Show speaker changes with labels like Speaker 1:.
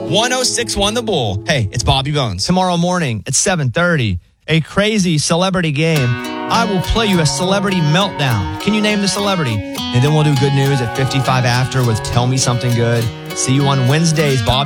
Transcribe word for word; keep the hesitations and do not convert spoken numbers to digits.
Speaker 1: one oh six one The Bull. Hey, it's Bobby Bones.
Speaker 2: Tomorrow morning at seven thirty, a crazy celebrity game. I will play you a celebrity meltdown. Can you name the celebrity? And then we'll do good news at fifty-five after with Tell Me Something Good. See you on Wednesdays, Bobby.